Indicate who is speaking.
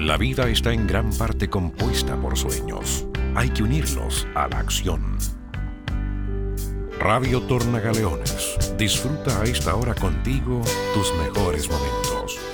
Speaker 1: La vida está en gran parte compuesta por sueños. Hay que unirlos a la acción. Radio Tornagaleones. Disfruta a esta hora contigo tus mejores momentos.